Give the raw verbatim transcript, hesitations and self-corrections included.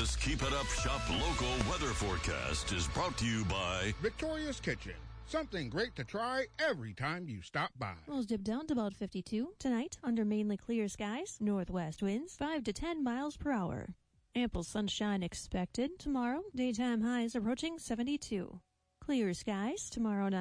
This Keep It Up Shop local weather forecast is brought to you by Victoria's Kitchen. Something great to try every time you stop by. Lows dip down to about fifty-two. Tonight, under mainly clear skies, northwest winds five to ten miles per hour. Ample sunshine expected. Tomorrow, daytime highs approaching seventy-two. Clear skies tomorrow night.